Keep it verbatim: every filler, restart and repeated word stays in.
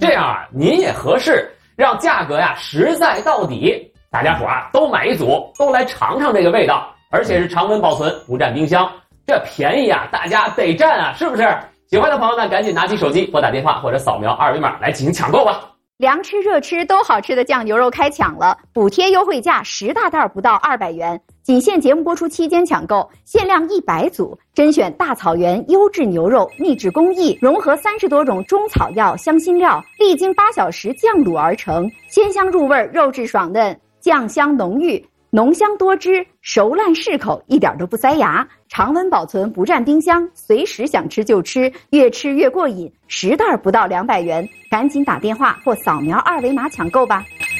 这样啊，您也合适，让价格呀实在到底，大家伙啊都买一组，都来尝尝这个味道，而且是常温保存，不占冰箱，这便宜啊，大家得占啊，是不是？喜欢的朋友呢，赶紧拿起手机拨打电话或者扫描二维码来进行抢购吧。 凉吃热吃都好吃的酱牛肉开抢了，补贴优惠价十大袋不到二百元，仅限节目播出期间抢购，限量一百组，甄选大草原优质牛肉，秘制工艺，融合三十多种中草药、香辛料，历经八小时酱卤而成，鲜香入味，肉质爽嫩，酱香浓郁，浓香多汁，熟烂适口，一点都不塞牙，常温保存，不占冰箱，随时想吃就吃，越吃越过瘾。十袋不到两百元，赶紧打电话或扫描二维码抢购吧。